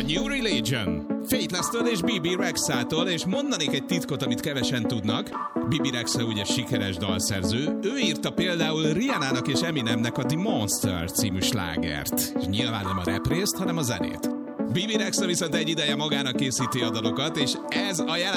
New Religion. Faithless-től és Bibi Rexától, és mondanék egy titkot, amit kevesen tudnak. Bibi Rexa ugye sikeres dalszerző, ő írta például Rihannának és Eminemnek a The Monster című slágert. És nyilván nem a rap részt, hanem a zenét. Bibi Rexa viszont egy ideje magának készíti a dalokat, és ez a